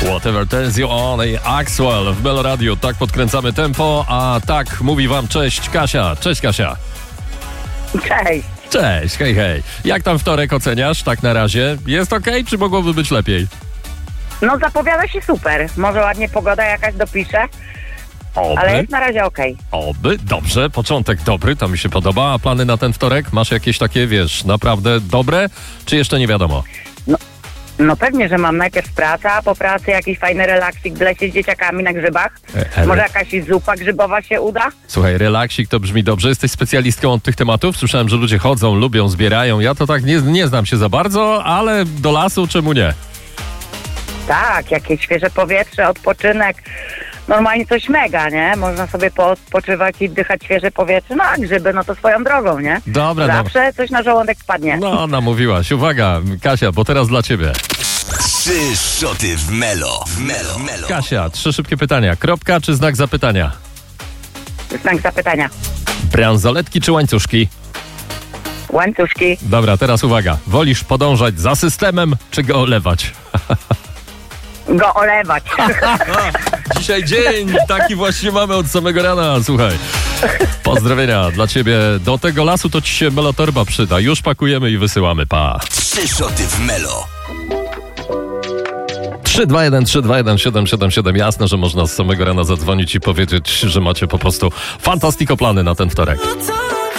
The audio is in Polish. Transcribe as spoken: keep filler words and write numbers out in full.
Whatever Tells You On i Axwell w Melo Radio. Tak podkręcamy tempo, a tak mówi wam cześć Kasia. Cześć Kasia. Cześć. Cześć, hej, hej. Jak tam wtorek oceniasz tak na razie? Jest okej, okay, czy mogłoby być lepiej? No zapowiada się super. Może ładnie pogoda jakaś dopisze, Oby. ale jest na razie okej. Okay. Oby, dobrze, początek dobry, to mi się podoba. A plany na ten wtorek? Masz jakieś takie, wiesz, naprawdę dobre, czy jeszcze nie wiadomo? No, no pewnie, że mam najpierw praca, a po pracy jakiś fajny relaksik w lesie z dzieciakami na grzybach. E, e, Może jakaś zupa grzybowa się uda? Słuchaj, relaksik to brzmi dobrze. Jesteś specjalistką od tych tematów? Słyszałem, że ludzie chodzą, lubią, zbierają. Ja to tak nie, nie znam się za bardzo, ale do lasu czemu nie? Tak, jakieś świeże powietrze, odpoczynek. Normalnie coś mega, nie? Można sobie poodpoczywać i wdychać świeże powietrze. No a grzyby, no to swoją drogą, nie? Dobra, Zawsze dobra. coś na żołądek spadnie. No, namówiłaś. Uwaga, Kasia, bo teraz dla ciebie. Trzy szoty w Melo. W Melo. Melo. Kasia, trzy szybkie pytania. Kropka czy znak zapytania? Znak zapytania. Bransoletki czy łańcuszki? Łańcuszki. Dobra, teraz uwaga. Wolisz podążać za systemem, czy go olewać? Go olewać. Dzisiaj dzień taki właśnie mamy od samego rana, słuchaj. Pozdrowienia dla ciebie. Do tego lasu to ci się melotorba przyda. Już pakujemy i wysyłamy, pa. Trzy szoty w Melo. trzy dwa jeden trzy dwa jeden siedem siedem siedem. Jasne, że można z samego rana zadzwonić i powiedzieć, że macie po prostu fantastiko plany na ten wtorek.